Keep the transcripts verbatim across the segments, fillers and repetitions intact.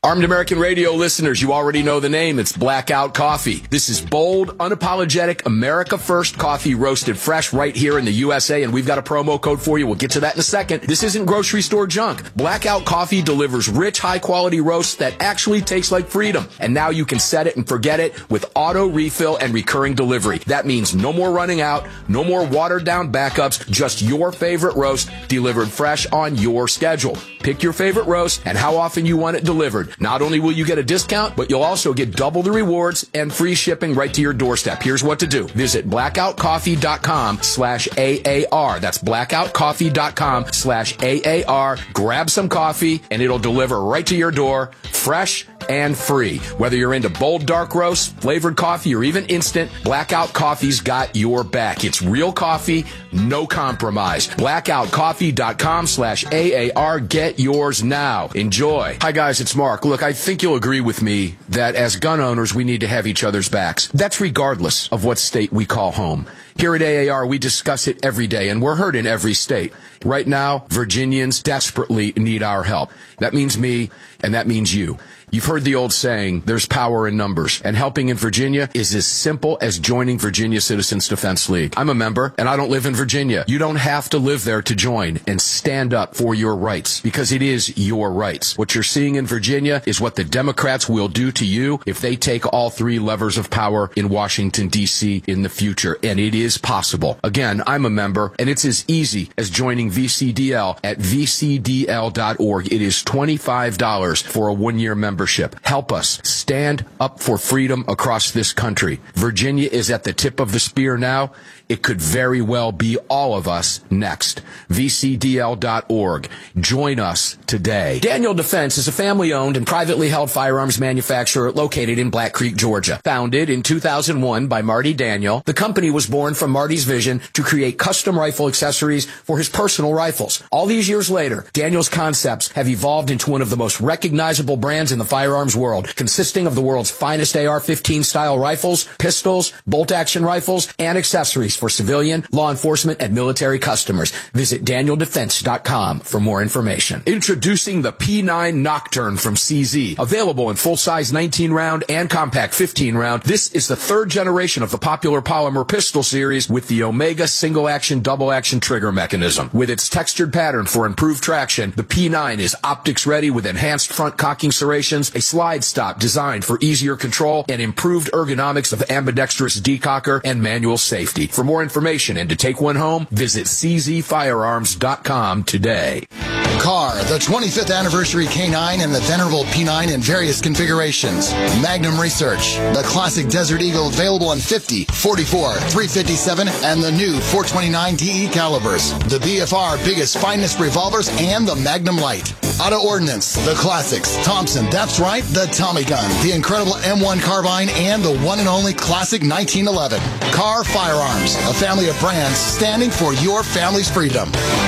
Armed American Radio listeners, you already know the name. It's Blackout Coffee. This is bold, unapologetic, America First coffee roasted fresh right here in the U S A, and we've got a promo code for you. We'll get to that in a second. This isn't grocery store junk. Blackout Coffee delivers rich, high-quality roasts that actually taste like freedom. And now you can set it and forget it with auto refill and recurring delivery. That means no more running out, no more watered-down backups, just your favorite roast delivered fresh on your schedule. Pick your favorite roast and how often you want it delivered. Not only will you get a discount, but you'll also get double the rewards and free shipping right to your doorstep. Here's what to do. Visit blackoutcoffee.com slash AAR. That's blackoutcoffee.com slash AAR. Grab some coffee, and it'll deliver right to your door, fresh and free. Whether you're into bold dark roast, flavored coffee, or even instant, Blackout Coffee's got your back. It's real coffee, no compromise. blackoutcoffee.com slash AAR. Get yours now. Enjoy. Hi guys, it's Mark. Look, I think you'll agree with me that as gun owners, we need to have each other's backs. That's regardless of what state we call home. Here at A A R, we discuss it every day, and we're heard in every state. Right now, Virginians desperately need our help. That means me, and that means you. You've heard the old saying, there's power in numbers, and helping in Virginia is as simple as joining Virginia Citizens Defense League. I'm a member, and I don't live in Virginia. You don't have to live there to join and stand up for your rights, because it is your rights. What you're seeing in Virginia is what the Democrats will do to you if they take all three levers of power in Washington, D C in the future, and it is possible. Again, I'm a member, and it's as easy as joining V C D L at v c d l dot org. It is twenty-five dollars for a one-year membership. Help us stand up for freedom across this country. Virginia is at the tip of the spear now. It could very well be all of us next. v c d l dot org. Join us today. Daniel Defense is a family-owned and privately held firearms manufacturer located in Black Creek, Georgia. Founded in two thousand one by Marty Daniel, the company was born from Marty's vision to create custom rifle accessories for his personal rifles. All these years later, Daniel's concepts have evolved into one of the most recognizable brands in the firearms world, consisting of the world's finest A R fifteen style rifles, pistols, bolt-action rifles, and accessories for civilian, law enforcement, and military customers. Visit daniel defense dot com for more information. Introducing the P nine Nocturne from C Z. Available in full-size nineteen round and compact fifteen round, this is the third generation of the popular polymer pistol series with the Omega single-action, double-action trigger mechanism. With its textured pattern for improved traction, the P nine is optics-ready with enhanced front cocking serrations, a slide stop designed for easier control, and improved ergonomics of ambidextrous decocker and manual safety. For more information and to take one home, visit c z firearms dot com today. Car, the twenty-fifth anniversary K nine and the venerable P nine in various configurations. Magnum Research, the classic Desert Eagle available in fifty, forty-four, three fifty-seven, and the new four twenty-nine D E calibers. The B F R biggest, finest revolvers, and the Magnum Light. Auto Ordnance, the classics. Thompson, that's right, the Tommy gun. The incredible M one carbine, and the one and only classic nineteen eleven. Car Firearms, a family of brands standing for your family's freedom.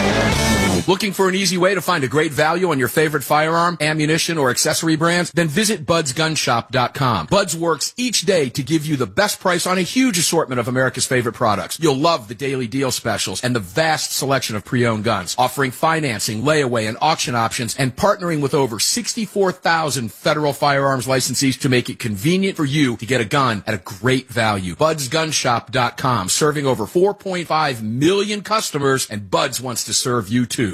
Looking for an easy way to find a great value on your favorite firearm, ammunition, or accessory brands? Then visit buds gun shop dot com. Buds works each day to give you the best price on a huge assortment of America's favorite products. You'll love the daily deal specials and the vast selection of pre-owned guns, offering financing, layaway, and auction options, and partnering with over sixty-four thousand federal firearms licensees to make it convenient for you to get a gun at a great value. buds gun shop dot com, serving over four point five million customers, and Buds wants to serve you too.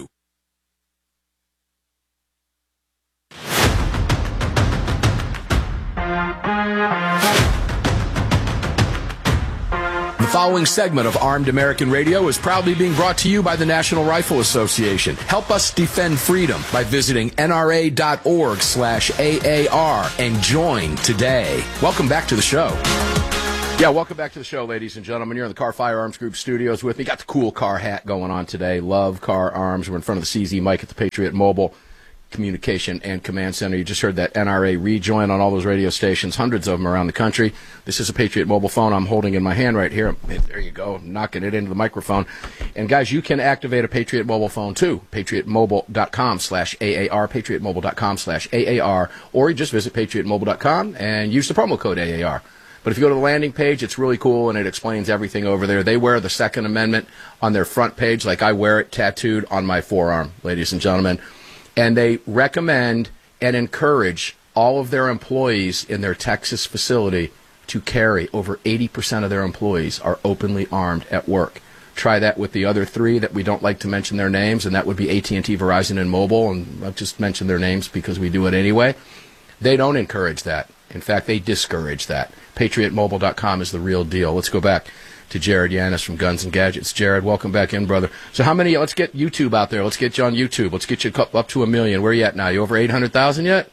The following segment of Armed American Radio is proudly being brought to you by the National Rifle Association. Help us defend freedom by visiting N R A dot org slash A A R and join today. Welcome back to the show. Yeah, welcome back to the show, ladies and gentlemen. You're in the Car Firearms Group studios with me. Got the cool car hat going on today. Love Car Arms. We're in front of the C Z mic at the Patriot Mobile Communication and Command Center. You just heard that N R A rejoin on all those radio stations, hundreds of them around the country. This is a Patriot mobile phone I'm holding in my hand right here. There you go, knocking it into the microphone. And guys, you can activate a Patriot mobile phone too. patriot mobile dot com slash A A R, patriot mobile dot com slash A A R, or you just visit patriot mobile dot com and use the promo code A A R. But if you go to the landing page, it's really cool, and it explains everything over there. They wear the Second Amendment on their front page like I wear it tattooed on my forearm, ladies and gentlemen. And they recommend and encourage all of their employees in their Texas facility to carry. Over eighty percent of their employees are openly armed at work. Try that with the other three that we don't like to mention their names, and that would be A T and T, Verizon, and Mobile, and I'll just mention their names because we do it anyway. They don't encourage that. In fact, they discourage that. Patriot Mobile dot com is the real deal. Let's go back to Jared Yanis from Guns and Gadgets. Jared, welcome back in, brother. So how many, let's get YouTube out there. Let's get you on YouTube. Let's get you up to a million. Where are you at now? You over eight hundred thousand yet?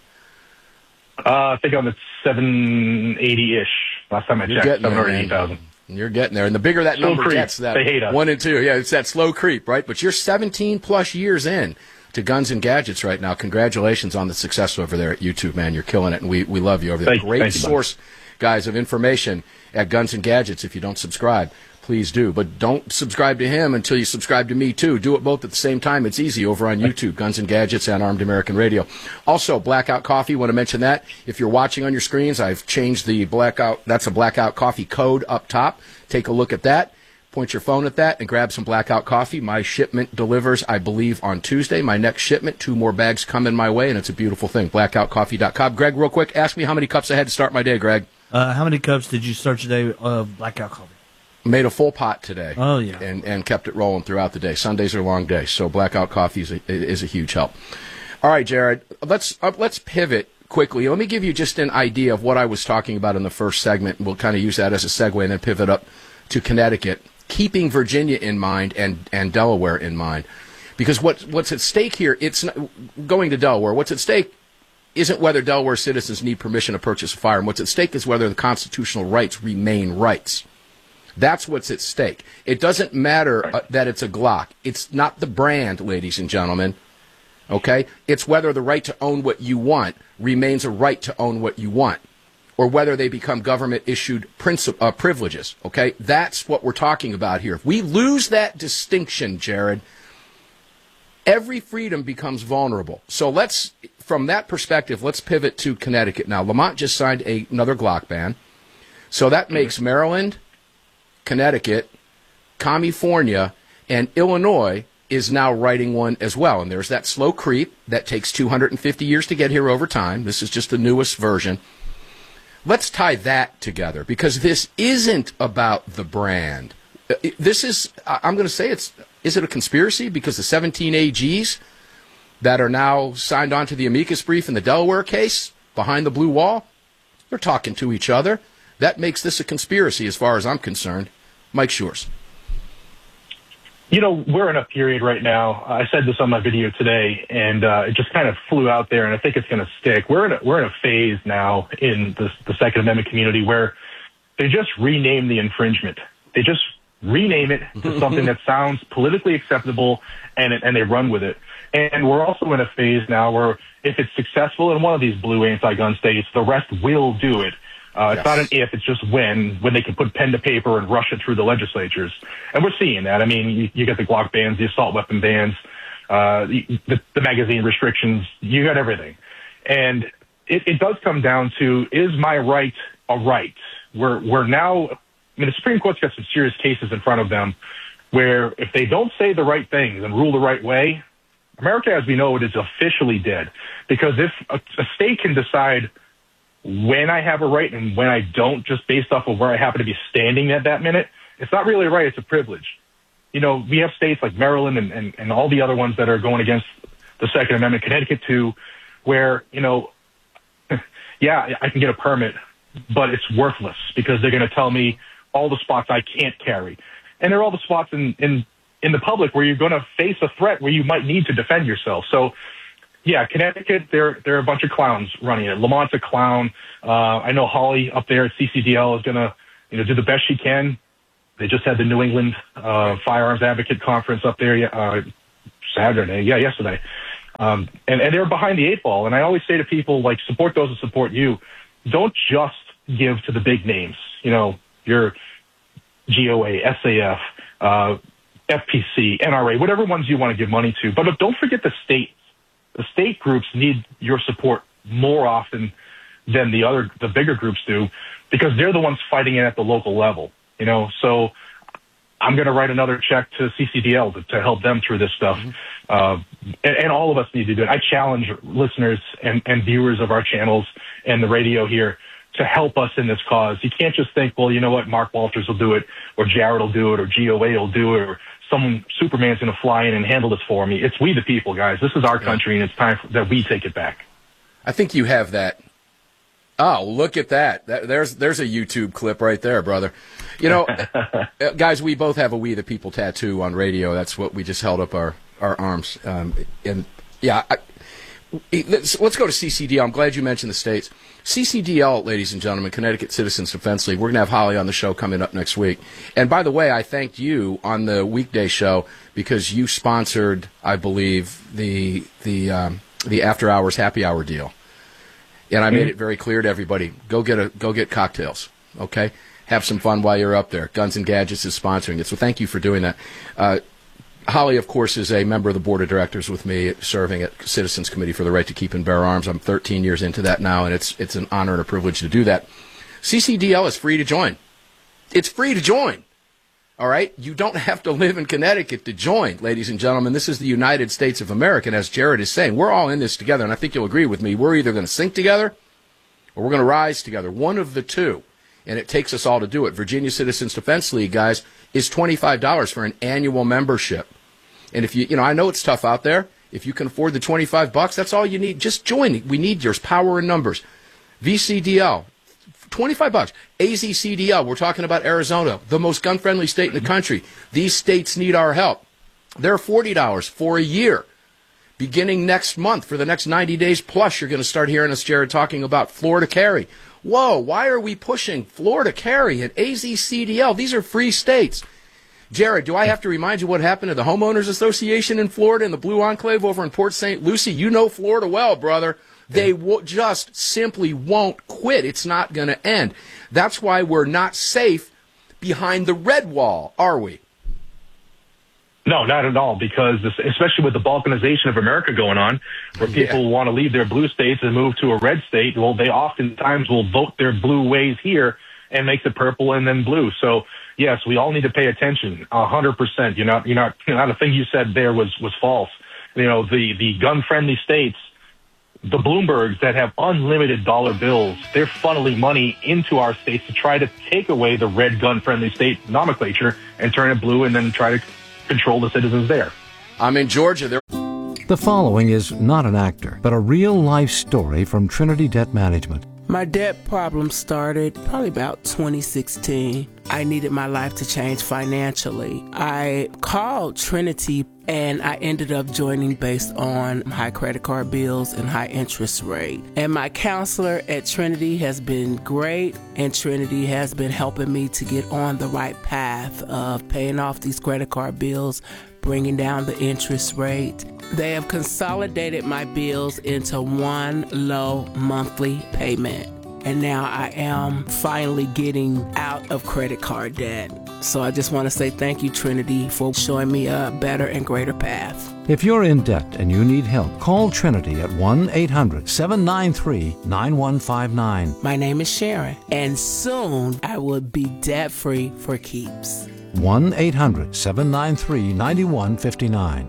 Uh, I think I'm at seven eighty-ish. Last time I You're checked, seven hundred eighty thousand. You're getting there. And the bigger that slow number creep. gets, that they hate us. one and two. Yeah, it's that slow creep, right? But you're seventeen plus years in to Guns and Gadgets right now. Congratulations on the success over there at YouTube, man. You're killing it, and we, we love you over there. Thank, Great thank you, source, guys, of information at Guns and Gadgets. If you don't subscribe, please do. But don't subscribe to him until you subscribe to me, too. Do it both at the same time. It's easy over on YouTube, Guns and Gadgets and Armed American Radio. Also, Blackout Coffee, want to mention that. If you're watching on your screens, I've changed the Blackout. That's a Blackout Coffee code up top. Take a look at that. Point your phone at that and grab some Blackout Coffee. My shipment delivers, I believe, on Tuesday. My next shipment, two more bags come in my way, and it's a beautiful thing. blackout coffee dot com. Greg, real quick, ask me how many cups I had to start my day, Greg. Uh, how many cups did you start today of Blackout Coffee? Made a full pot today. Oh, yeah. And, and kept it rolling throughout the day. Sundays are long days, so Blackout Coffee is a, is a huge help. All right, Jared, let's uh, let's pivot quickly. Let me give you just an idea of what I was talking about in the first segment. We'll kind of use that as a segue and then pivot up to Connecticut, keeping Virginia in mind and, and Delaware in mind. Because what, what's at stake here, it's not, going to Delaware, what's at stake isn't whether Delaware citizens need permission to purchase a firearm. What's at stake is whether the constitutional rights remain rights. That's what's at stake. It doesn't matter uh, that it's a Glock. It's not the brand, ladies and gentlemen. Okay? It's whether the right to own what you want remains a right to own what you want, or whether they become government-issued princi- uh, privileges. Okay? That's what we're talking about here. If we lose that distinction, Jared, every freedom becomes vulnerable. So let's, from that perspective, let's pivot to Connecticut now. Lamont just signed a, another Glock ban. So that makes Maryland, Connecticut, California, and Illinois is now writing one as well. And there's that slow creep that takes two hundred fifty years to get here over time. This is just the newest version. Let's tie that together, because this isn't about the brand. This is, I'm going to say it's, is it a conspiracy? Because the seventeen A Gs that are now signed on to the amicus brief in the Delaware case behind the blue wall, they're talking to each other. That makes this a conspiracy as far as I'm concerned. Mike Shores. You know, we're in a period right now. I said this on my video today, and uh, it just kind of flew out there, and I think it's going to stick. We're in a, we're in a phase now in the, the Second Amendment community where they just rename the infringement. They just rename it to something that sounds politically acceptable, and and they run with it. And we're also in a phase now where if it's successful in one of these blue anti-gun states, the rest will do it. Uh, yes. It's not an if, it's just when, when they can put pen to paper and rush it through the legislatures. And we're seeing that. I mean, you, you get the Glock bans, the assault weapon bans, uh, the, the magazine restrictions, you got everything. And it, it does come down to, is my right a right? We're, we're now, I mean, the Supreme Court's got some serious cases in front of them where if they don't say the right things and rule the right way, America as we know it is officially dead. Because if a, a state can decide when I have a right and when I don't, just based off of where I happen to be standing at that minute, it's not really a right, it's a privilege. You know, we have states like Maryland and, and, and all the other ones that are going against the Second Amendment, Connecticut too, where, you know, yeah, I can get a permit, but it's worthless because they're going to tell me all the spots I can't carry. And there are all the spots in, in, in the public where you're going to face a threat where you might need to defend yourself. So, yeah, Connecticut, they're they're a bunch of clowns running it. Lamont's a clown. Uh, I know Holly up there at C C D L is going to, you know, do the best she can. They just had the New England uh, Firearms Advocate Conference up there uh, Saturday, yeah, yesterday. Um, and, and they're behind the eight ball. And I always say to people, like, support those that support you. Don't just give to the big names. You know, your G O A, S A F, uh, F P C, N R A, whatever ones you want to give money to. But don't forget the state. The state groups need your support more often than the other, the bigger groups do, because they're the ones fighting it at the local level, you know? So I'm going to write another check to C C D L to, to help them through this stuff. Mm-hmm. Uh, and, and all of us need to do it. I challenge listeners and, and viewers of our channels and the radio here to help us in this cause. You can't just think, well, you know what, Mark Walters will do it, or Jared will do it, or G O A will do it, or some Superman's going to fly in and handle this for me. It's we the people, guys. This is our country, and it's time for, that we take it back. I think you have that. Oh, look at that. that there's there's a YouTube clip right there, brother. You know, guys, we both have a We the People tattoo on radio. That's what we just held up our, our arms. Um, and, yeah, I, let's, let's go to C C D L. I'm glad you mentioned the states. C C D L, ladies and gentlemen, Connecticut Citizens Defense League. We're going to have Holly on the show coming up next week. And by the way, I thanked you on the weekday show because you sponsored, I believe, the the um, the after hours happy hour deal. And I made it very clear to everybody: go get a go get cocktails, okay? Have some fun while you're up there. Guns and Gadgets is sponsoring it, so thank you for doing that. Uh, Holly, of course, is a member of the board of directors with me, serving at Citizens Committee for the Right to Keep and Bear Arms. I'm thirteen years into that now, and it's it's an honor and a privilege to do that. C C D L is free to join. It's free to join. All right? You don't have to live in Connecticut to join, ladies and gentlemen. This is the United States of America, and as Jared is saying, we're all in this together, and I think you'll agree with me. We're either going to sink together or we're going to rise together, one of the two, and it takes us all to do it. Virginia Citizens Defense League, guys, is twenty-five dollars for an annual membership. And if you, you know, I know it's tough out there. If you can afford the twenty-five bucks, that's all you need. Just join. We need yours. Power in numbers. V C D L, twenty-five bucks. A Z C D L, we're talking about Arizona, the most gun-friendly state in the country. These states need our help. They're forty dollars for a year. Beginning next month, for the next ninety days plus, you're going to start hearing us, Jared, talking about Florida Carry. Whoa, why are we pushing Florida Carry and A Z C D L? These are free states. Jared, do I have to remind you what happened to the Homeowners Association in Florida and the Blue Enclave over in Port Saint Lucie? You know Florida well, brother. They w- just simply won't quit. It's not going to end. That's why we're not safe behind the red wall, are we? No, not at all, because this, especially with the balkanization of America going on, where people yeah. want to leave their blue states and move to a red state, well, they oftentimes will vote their blue ways here and make it purple and then blue. So, yes, we all need to pay attention, a hundred percent. You're not, you're not, you know, the thing you said there was, was false. You know, the, the gun-friendly states, the Bloombergs that have unlimited dollar bills, they're funneling money into our states to try to take away the red gun-friendly state nomenclature and turn it blue and then try to control the citizens there. I'm in Georgia. They're- the following is not an actor, but a real-life story from Trinity Debt Management. My debt problem started probably about twenty sixteen. I needed my life to change financially. I called Trinity and I ended up joining based on high credit card bills and high interest rate. And my counselor at Trinity has been great, and Trinity has been helping me to get on the right path of paying off these credit card bills, bringing down the interest rate. They have consolidated my bills into one low monthly payment. And now I am finally getting out of credit card debt. So I just want to say thank you, Trinity, for showing me a better and greater path. If you're in debt and you need help, call Trinity at one eight hundred seven nine three nine one five nine. My name is Sharon, and soon I will be debt-free for keeps. one eight hundred seven nine three nine one five nine.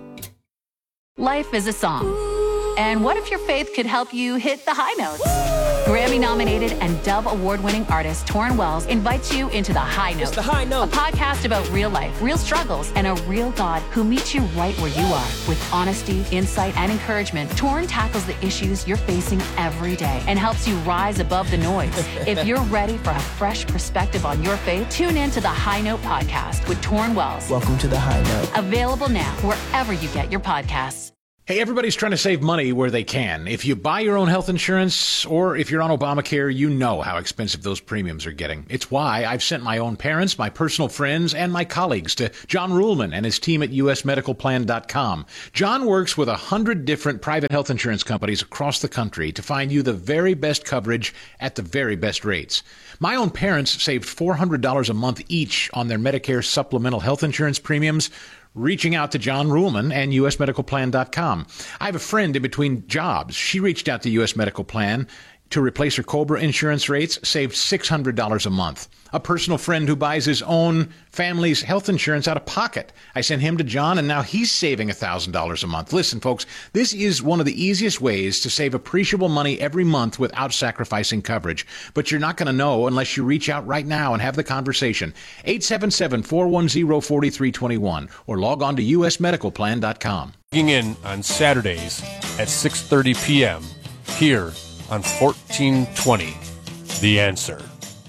Life is a song. And what if your faith could help you hit the high notes? Grammy-nominated and Dove Award-winning artist Torrin Wells invites you into The High Note. It's The High Note. A podcast about real life, real struggles, and a real God who meets you right where you are. With honesty, insight, and encouragement, Torrin tackles the issues you're facing every day and helps you rise above the noise. If you're ready for a fresh perspective on your faith, tune in to The High Note podcast with Torrin Wells. Welcome to The High Note. Available now wherever you get your podcasts. Hey, everybody's trying to save money where they can. If you buy your own health insurance or if you're on Obamacare, you know how expensive those premiums are getting. It's why I've sent my own parents, my personal friends, and my colleagues to John Ruhlman and his team at U S medical plan dot com. John works with a hundred different private health insurance companies across the country to find you the very best coverage at the very best rates. My own parents saved four hundred dollars a month each on their Medicare supplemental health insurance premiums, reaching out to John Ruhlman and U S medical plan dot com. I have a friend in between jobs. She reached out to U S Medical Plan to replace her Cobra insurance rates, saved six hundred dollars a month. A personal friend who buys his own family's health insurance out of pocket. I sent him to John, and now he's saving one thousand dollars a month. Listen, folks, this is one of the easiest ways to save appreciable money every month without sacrificing coverage. But you're not going to know unless you reach out right now and have the conversation. eight seven seven, four one zero, four three two one or log on to u s medical plan dot com. In on Saturdays at six thirty p.m. here on fourteen twenty, The Answer.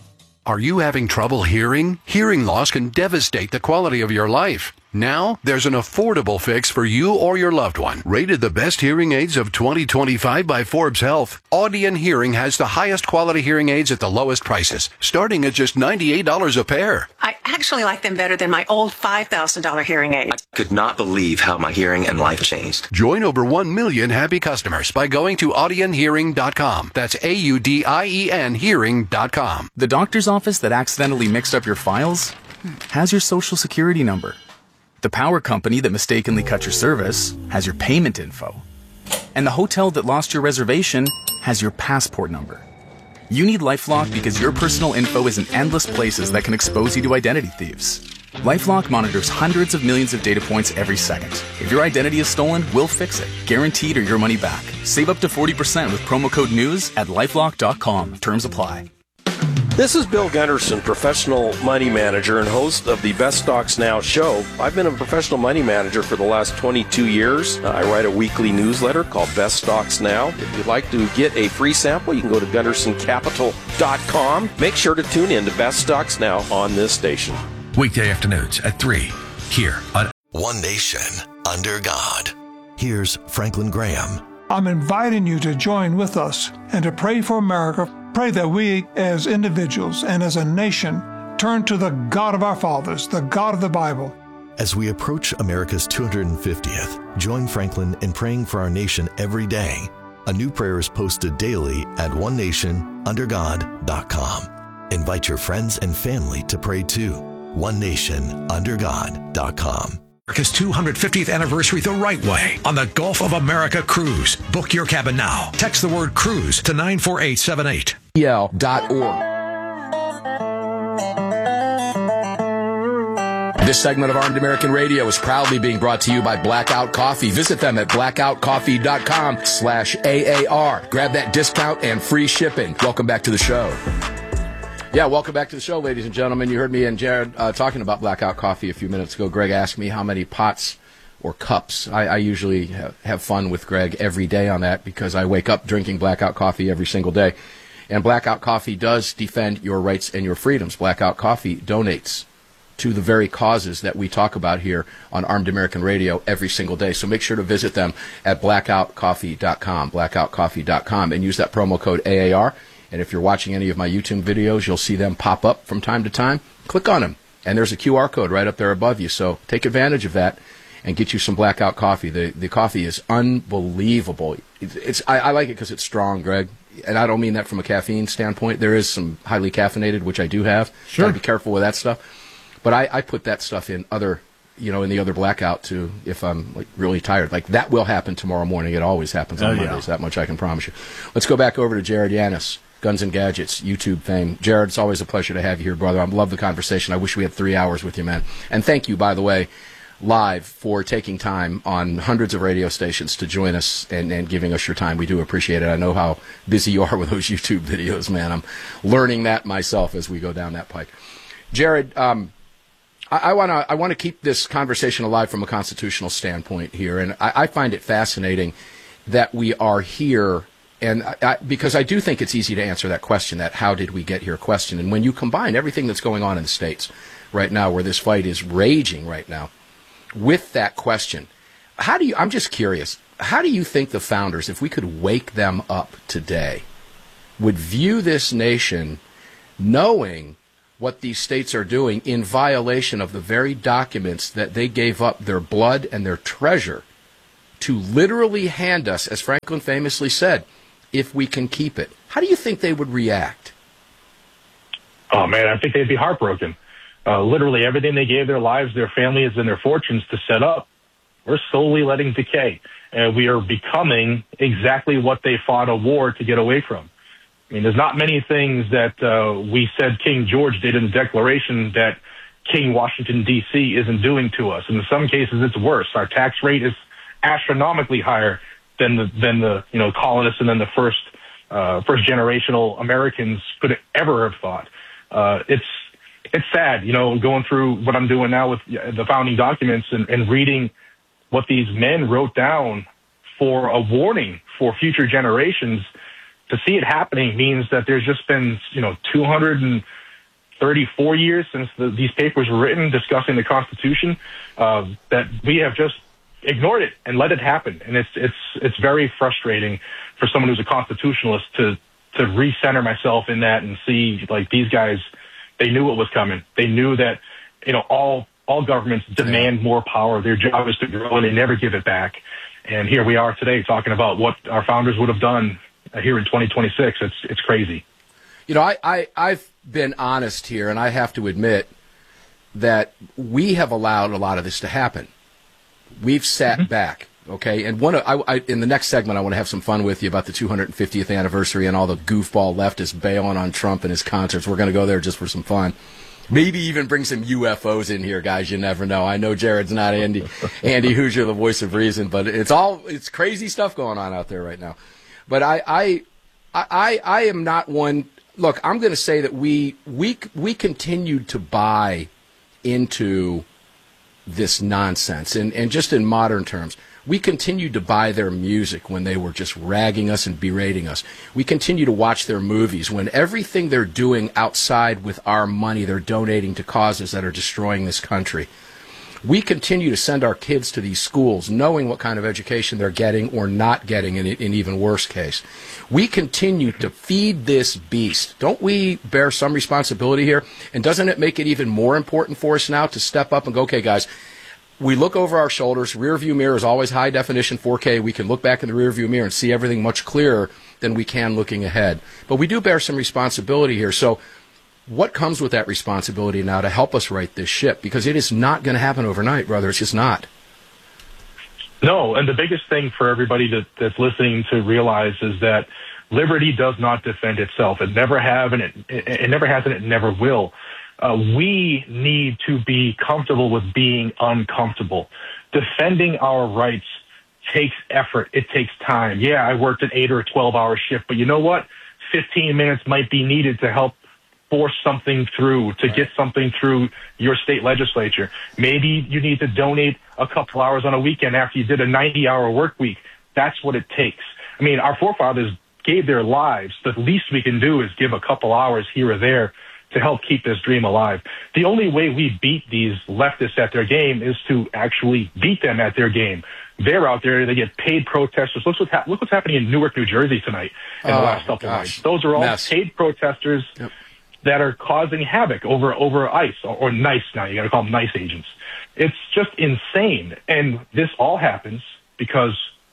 Are you having trouble hearing? Hearing loss can devastate the quality of your life. Now, there's an affordable fix for you or your loved one. Rated the best hearing aids of twenty twenty-five by Forbes Health, Audion Hearing has the highest quality hearing aids at the lowest prices, starting at just ninety-eight dollars a pair. I actually like them better than my old five thousand dollars hearing aid. I could not believe how my hearing and life changed. Join over one million happy customers by going to audion hearing dot com. That's A U D I E N hearing dot com. The doctor's office that accidentally mixed up your files has your social security number. The power company that mistakenly cut your service has your payment info. And the hotel that lost your reservation has your passport number. You need LifeLock because your personal info is in endless places that can expose you to identity thieves. LifeLock monitors hundreds of millions of data points every second. If your identity is stolen, we'll fix it. Guaranteed or your money back. Save up to forty percent with promo code NEWS at lifelock dot com. Terms apply. This is Bill Gunderson, professional money manager and host of the Best Stocks Now show. I've been a professional money manager for the last twenty-two years. Uh, I write a weekly newsletter called Best Stocks Now. If you'd like to get a free sample, you can go to gunderson capital dot com. Make sure to tune in to Best Stocks Now on this station. Weekday afternoons at three here on One Nation Under God. Here's Franklin Graham. I'm inviting you to join with us and to pray for America. Pray that we as individuals and as a nation turn to the God of our fathers, the God of the Bible. As we approach America's two hundred fiftieth, join Franklin in praying for our nation every day. A new prayer is posted daily at one nation under god dot com. Invite your friends and family to pray too. one nation under god dot com. America's two hundred fiftieth anniversary the right way on the Gulf of America Cruise. Book your cabin now. Text the word cruise to nine four eight seven eight. E L dot org. This segment of Armed American Radio is proudly being brought to you by Blackout Coffee. Visit them at blackout coffee dot com slash A A R. Grab that discount and free shipping. Welcome back to the show. Yeah, welcome back to the show, ladies and gentlemen. You heard me and Jared uh, talking about Blackout Coffee a few minutes ago. Greg asked me how many pots or cups. I, I usually have, have fun with Greg every day on that because I wake up drinking Blackout Coffee every single day. And Blackout Coffee does defend your rights and your freedoms. Blackout Coffee donates to the very causes that we talk about here on Armed American Radio every single day. So make sure to visit them at blackout coffee dot com, blackout coffee dot com, and use that promo code A A R. And if you're watching any of my YouTube videos, you'll see them pop up from time to time. Click on them, and there's a Q R code right up there above you. So take advantage of that and get you some Blackout Coffee. The the coffee is unbelievable. It's, it's I, I like it because it's strong, Greg. And I don't mean that from a caffeine standpoint. There is some highly caffeinated, which I do have. Sure. Gotta be careful with that stuff. But I, I put that stuff in other, you know, in the other blackout too, if I'm like really tired. Like that will happen tomorrow morning. It always happens on oh, Mondays. Yeah. That much I can promise you. Let's go back over to Jared Yanis, Guns and Gadgets, YouTube fame. Jared, it's always a pleasure to have you here, brother. I love the conversation. I wish we had three hours with you, man. And thank you, by the way, live for taking time on hundreds of radio stations to join us and, and giving us your time. We do appreciate it. I know how busy you are with those YouTube videos, man. I'm learning that myself as we go down that pike. Jared, um, I want to I want to keep this conversation alive from a constitutional standpoint here, and I, I find it fascinating that we are here, and I, I, because I do think it's easy to answer that question, that how did we get here question, and when you combine everything that's going on in the States right now, where this fight is raging right now, with that question, how do you? I'm just curious. How do you think the founders, if we could wake them up today, would view this nation knowing what these states are doing in violation of the very documents that they gave up their blood and their treasure to literally hand us, as Franklin famously said, if we can keep it? How do you think they would react? Oh, man, I think they'd be heartbroken. Uh, literally everything they gave their lives, their families, and their fortunes to set up, we're slowly letting decay. And we are becoming exactly what they fought a war to get away from. I mean, there's not many things that uh, we said King George did in the Declaration that King Washington, D C isn't doing to us. And in some cases, it's worse. Our tax rate is astronomically higher than the, than the you know, colonists and then the first, uh, first generational Americans could ever have thought. Uh, it's, it's sad, you know, going through what I'm doing now with the founding documents and, and reading what these men wrote down for a warning for future generations. To see it happening means that there's just been, you know, two hundred thirty-four years since the, these papers were written discussing the Constitution, uh, that we have just ignored it and let it happen. And it's, it's, it's very frustrating for someone who's a constitutionalist to, to recenter myself in that and see, like, these guys, they knew what was coming. They knew that, you know, all, all governments demand more power. Their job is to grow and they never give it back. And here we are today talking about what our founders would have done here in twenty twenty-six. It's, it's crazy. You know, I, I, I've been honest here, and I have to admit that we have allowed a lot of this to happen. We've sat mm-hmm. back, okay? And one, of, I, I, in the next segment, I want to have some fun with you about the two hundred fiftieth anniversary and all the goofball leftists bailing on Trump and his concerts. We're going to go there just for some fun. Maybe even bring some U F Os in here, guys. You never know. I know Jared's not Andy, Andy Hoosier, the voice of reason, but it's all, it's crazy stuff going on out there right now. But I, I, I, I am not one. Look, I'm going to say that we we we continued to buy into this nonsense, and and just in modern terms, we continued to buy their music when they were just ragging us and berating us. We continue to watch their movies when everything they're doing outside with our money, they're donating to causes that are destroying this country. We continue to send our kids to these schools knowing what kind of education they're getting or not getting in in even worse case. We continue to feed this beast. Don't we bear some responsibility here? And doesn't it make it even more important for us now to step up and go, okay, guys, we look over our shoulders. Rear view mirror is always high definition four K. We can look back in the rear view mirror and see everything much clearer than we can looking ahead. But we do bear some responsibility here. So what comes with that responsibility now to help us right this ship? Because it is not going to happen overnight, brother. It's just not. No, and the biggest thing for everybody that, that's listening to realize is that liberty does not defend itself. It never have, and it, it, it never has, and it never will. Uh, we need to be comfortable with being uncomfortable. Defending our rights takes effort. It takes time. Yeah, I worked an eight or a twelve-hour shift, but you know what? fifteen minutes might be needed to help force something through, to get something through your state legislature. Maybe you need to donate a couple hours on a weekend after you did a ninety-hour work week. That's what it takes. I mean, our forefathers gave their lives. The least we can do is give a couple hours here or there to help keep this dream alive. The only way we beat these leftists at their game is to actually beat them at their game. They're out there. They get paid protesters. Look what's, ha- look what's happening in Newark, New Jersey tonight in oh, the last couple of nights. Those are all Mess. paid protesters yep. that are causing havoc over over ICE, or, or NICE now. You got to call them NICE agents. It's just insane. And this all happens because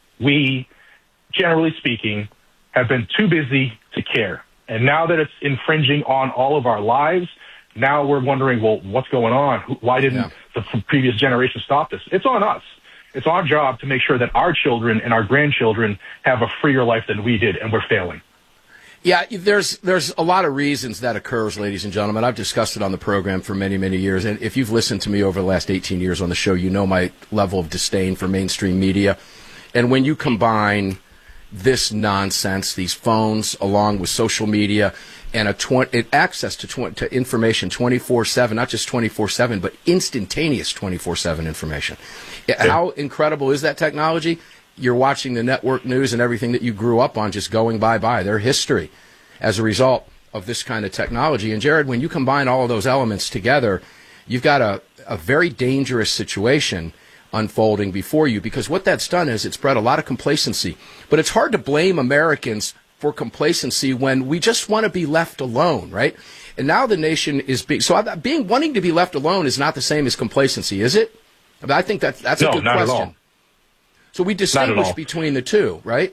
we, generally speaking, have been too busy to care. And now that it's infringing on all of our lives, now we're wondering, well, what's going on? Why didn't yeah. the previous generation stop this? It's on us. It's our job to make sure that our children and our grandchildren have a freer life than we did, and we're failing. Yeah, there's there's a lot of reasons that occurs, ladies and gentlemen. I've discussed it on the program for many, many years. And if you've listened to me over the last eighteen years on the show, you know my level of disdain for mainstream media. And when you combine this nonsense, these phones, along with social media, and a tw- access to, tw- to information twenty-four seven, not just twenty-four seven, but instantaneous twenty-four seven information. Yeah. How incredible is that technology? You're watching the network news and everything that you grew up on just going bye-bye. Their history as a result of this kind of technology. And, Jared, when you combine all of those elements together, you've got a, a very dangerous situation unfolding before you, because what that's done is it's bred a lot of complacency. But it's hard to blame Americans for complacency when we just want to be left alone, right? And now the nation is being, so being wanting to be left alone is not the same as complacency, is it? I, mean, I think that, that's no, a good not question. At all. So we distinguish between the two, right?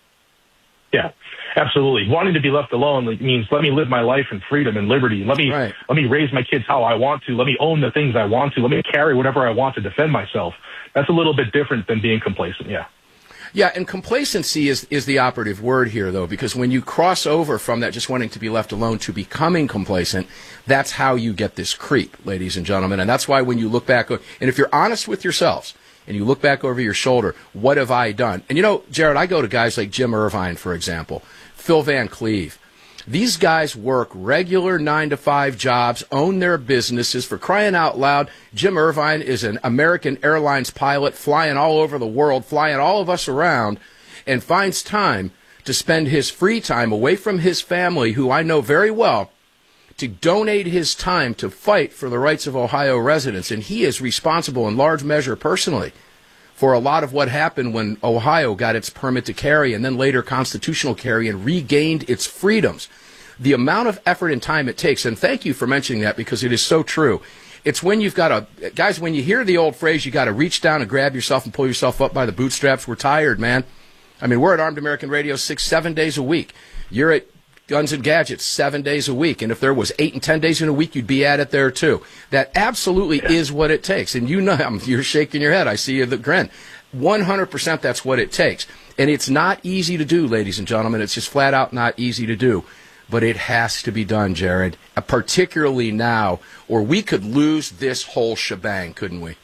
Yeah, absolutely. Wanting to be left alone means let me live my life in freedom and liberty. Let me right. let me raise my kids how I want to. Let me own the things I want to. Let me carry whatever I want to defend myself. That's a little bit different than being complacent, yeah. Yeah, and complacency is, is the operative word here, though, because when you cross over from that just wanting to be left alone to becoming complacent, that's how you get this creep, ladies and gentlemen. And that's why when you look back, and if you're honest with yourselves, and you look back over your shoulder, what have I done? And you know, Jared, I go to guys like Jim Irvine, for example, Phil Van Cleve. These guys work regular nine to five jobs, own their businesses. For crying out loud, Jim Irvine is an American Airlines pilot flying all over the world, flying all of us around, and finds time to spend his free time away from his family, who I know very well, to donate his time to fight for the rights of Ohio residents. And he is responsible in large measure personally for a lot of what happened when Ohio got its permit to carry and then later constitutional carry and regained its freedoms. The amount of effort and time it takes, and thank you for mentioning that because it is so true. It's when you've got to, guys, when you hear the old phrase, you got to reach down and grab yourself and pull yourself up by the bootstraps. We're tired, man. I mean, we're at Armed American Radio six, seven days a week. You're at Guns and Gadgets seven days a week. And if there was eight and ten days in a week, you'd be at it there too. That absolutely yeah. is what it takes. And you know, you're shaking your head. I see you the grin. one hundred percent that's what it takes. And it's not easy to do, ladies and gentlemen. It's just flat out not easy to do. But it has to be done, Jared, uh, particularly now, or we could lose this whole shebang, couldn't we?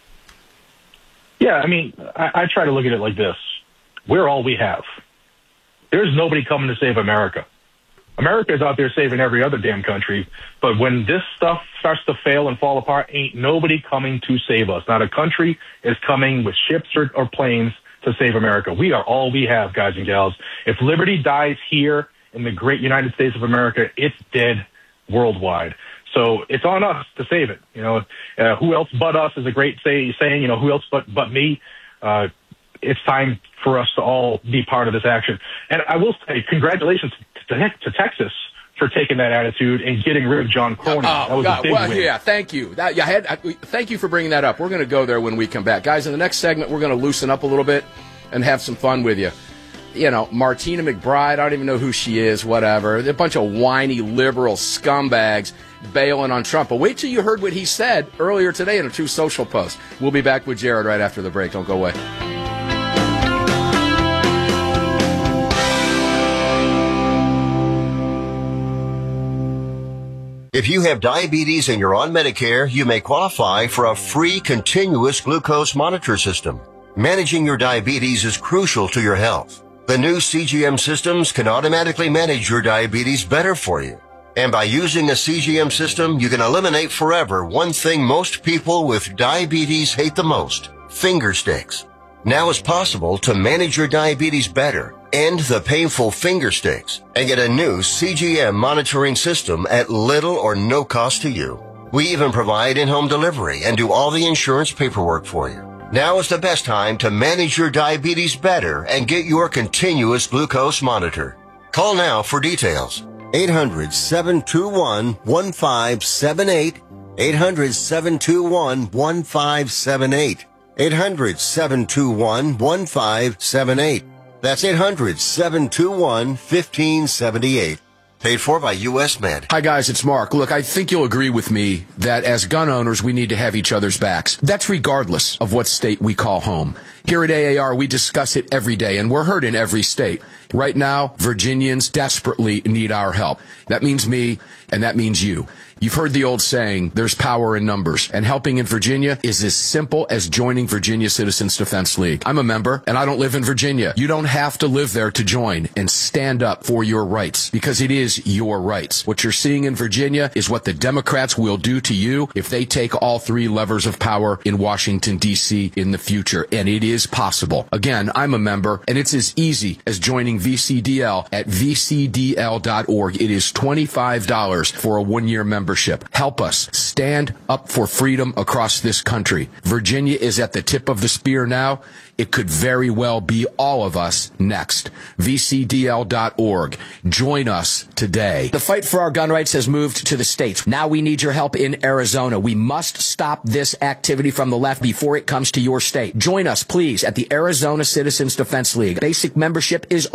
Yeah, I mean, I, I try to look at it like this. We're all we have. There's nobody coming to save America. America's out there saving every other damn country, but when this stuff starts to fail and fall apart, ain't nobody coming to save us. Not a country is coming with ships or, or planes to save America. We are all we have, guys and gals. If liberty dies here in the great United States of America, it's dead worldwide. So it's on us to save it. You know, uh, who else but us is a great say, saying, you know, who else but, but me? Uh, it's time for us to all be part of this action. And I will say congratulations to, to, to Texas for taking that attitude and getting rid of John Cornyn. Oh, that was God, a big well, win. Yeah, thank you. That, yeah, I had, I, thank you for bringing that up. We're going to go there when we come back. Guys, in the next segment, we're going to loosen up a little bit and have some fun with you. You know, Martina McBride, I don't even know who she is, whatever. They're a bunch of whiny liberal scumbags bailing on Trump. But wait till you heard what he said earlier today in a Truth Social post. We'll be back with Jared right after the break. Don't go away. If you have diabetes and you're on Medicare, you may qualify for a free continuous glucose monitor system. Managing your diabetes is crucial to your health. The new C G M systems can automatically manage your diabetes better for you. And by using a C G M system, you can eliminate forever one thing most people with diabetes hate the most, finger sticks. Now it's possible to manage your diabetes better, end the painful finger sticks, and get a new C G M monitoring system at little or no cost to you. We even provide in-home delivery and do all the insurance paperwork for you. Now is the best time to manage your diabetes better and get your continuous glucose monitor. Call now for details. eight hundred, seven two one, one five seven eight. eight hundred, seven two one, one five seven eight. eight hundred, seven two one, one five seven eight. That's eight hundred, seven two one, one five seven eight. Paid for by U S Med. Hi, guys, it's Mark. Look, I think you'll agree with me that as gun owners, we need to have each other's backs. That's regardless of what state we call home. Here at A A R, we discuss it every day, and we're heard in every state. Right now, Virginians desperately need our help. That means me, and that means you. You've heard the old saying, there's power in numbers, and helping in Virginia is as simple as joining Virginia Citizens Defense League. I'm a member, and I don't live in Virginia. You don't have to live there to join and stand up for your rights, because it is your rights. What you're seeing in Virginia is what the Democrats will do to you if they take all three levers of power in Washington, D C in the future, and it is possible. Again, I'm a member, and it's as easy as joining V C D L at v c d l dot org. It is twenty-five dollars for a one-year membership. Help us stand up for freedom across this country. Virginia is at the tip of the spear now. It could very well be all of us next. v c d l dot org. Join us today. The fight for our gun rights has moved to the states. Now we need your help in Arizona. We must stop this activity from the left before it comes to your state. Join us, please, at the Arizona Citizens Defense League. Basic membership is